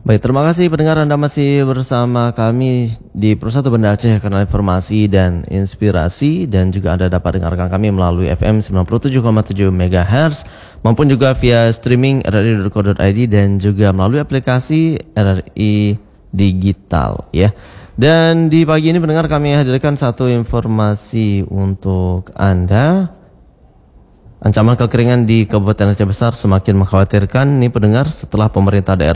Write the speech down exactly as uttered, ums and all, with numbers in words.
Baik, terima kasih pendengar, Anda masih bersama kami di Persatu Banda Aceh, kanal informasi dan inspirasi, dan juga Anda dapat dengarkan kami melalui F M sembilan puluh tujuh koma tujuh megahertz maupun juga via streaming r r i titik co titik i d dan juga melalui aplikasi R R I Digital ya. Dan di pagi ini pendengar, kami hadirkan satu informasi untuk Anda. Ancaman kekeringan di Kabupaten Aceh Besar semakin mengkhawatirkan nih pendengar, setelah pemerintah daerah